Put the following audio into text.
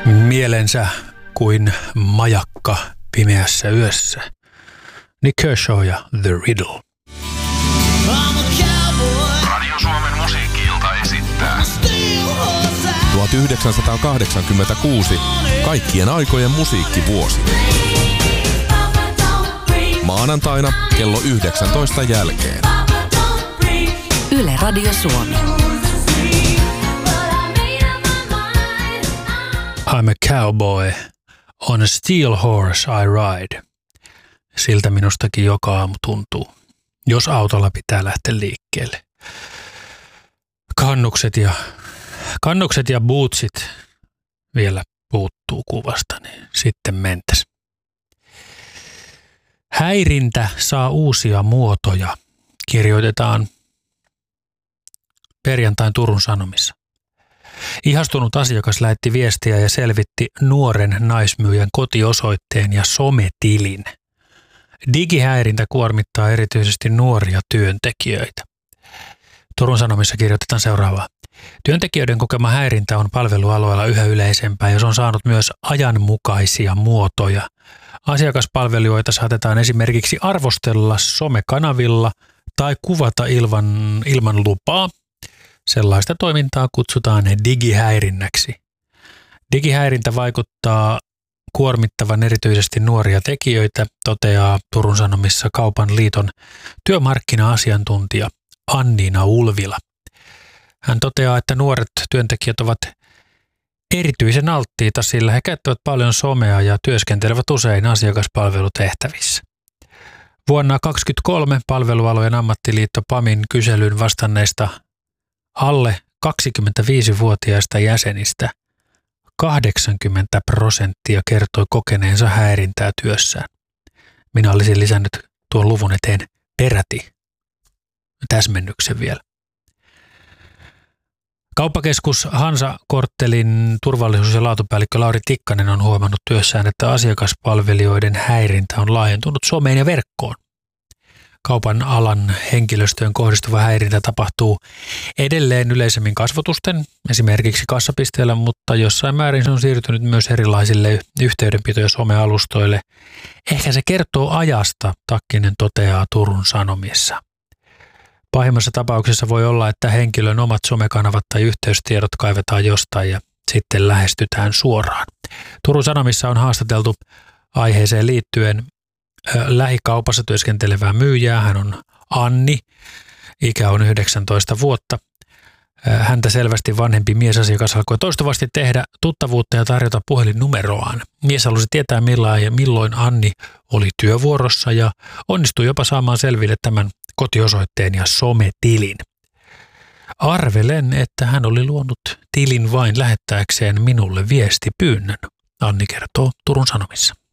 Mielensä kuin majakka pimeässä yössä. Nick Kershaw ja The Riddle. Radio Suomen musiikki-ilta esittää 1986 kaikkien aikojen musiikkivuosi. Maanantaina kello 19 jälkeen. Yle Radio Suomi. I'm a cowboy. On a steel horse I ride. Siltä minustakin joka aamu tuntuu, jos autolla pitää lähteä liikkeelle. Kannukset ja bootsit vielä puuttuu kuvasta, niin sitten mentäs. Häirintä saa uusia muotoja, kirjoitetaan perjantain Turun Sanomissa. Ihastunut asiakas lähetti viestiä ja selvitti nuoren naismyyjän kotiosoitteen ja sometilin. Digihäirintä kuormittaa erityisesti nuoria työntekijöitä. Turun Sanomissa kirjoitetaan seuraavaa. Työntekijöiden kokema häirintä on palvelualueella yhä yleisempää ja se on saanut myös ajanmukaisia muotoja. Asiakaspalvelijoita saatetaan esimerkiksi arvostella somekanavilla tai kuvata ilman lupaa. Sellaista toimintaa kutsutaan digihäirinnäksi. Digihäirintä vaikuttaa kuormittavan erityisesti nuoria tekijöitä, toteaa Turun Sanomissa Kaupan liiton työmarkkina-asiantuntija Anniina Ulvila. Hän toteaa, että nuoret työntekijät ovat erityisen alttiita, sillä he käyttävät paljon somea ja työskentelevät usein asiakaspalvelutehtävissä. Vuonna 2023 palvelualojen ammattiliitto PAMin kyselyn vastanneista alle 25-vuotiaista jäsenistä 80% kertoi kokeneensa häirintää työssään. Minä olisin lisännyt tuon luvun eteen peräti täsmennyksen vielä. Kauppakeskus Hansa-korttelin turvallisuus- ja laatupäällikkö Lauri Tikkanen on huomannut työssään, että asiakaspalvelijoiden häirintä on laajentunut someen ja verkkoon. Kaupan alan henkilöstöön kohdistuva häirintä tapahtuu edelleen yleisemmin kasvotusten, esimerkiksi kassapisteellä, mutta jossain määrin se on siirtynyt myös erilaisille yhteydenpito- ja somealustoille. Ehkä se kertoo ajasta, Takkinen toteaa Turun Sanomissa. Pahimmassa tapauksessa voi olla, että henkilön omat somekanavat tai yhteystiedot kaivetaan jostain ja sitten lähestytään suoraan. Turun Sanomissa on haastateltu aiheeseen liittyen lähikaupassa työskentelevää myyjää. Hän on Anni, ikä on 19 vuotta. Häntä selvästi vanhempi miesasiakas alkoi toistuvasti tehdä tuttavuutta ja tarjota puhelinnumeroaan. Mies halusi tietää milloin Anni oli työvuorossa ja onnistui jopa saamaan selville tämän kotiosoitteen ja sometilin. Arvelen, että hän oli luonut tilin vain lähettääkseen minulle viestipyynnön, Anni kertoo Turun Sanomissa.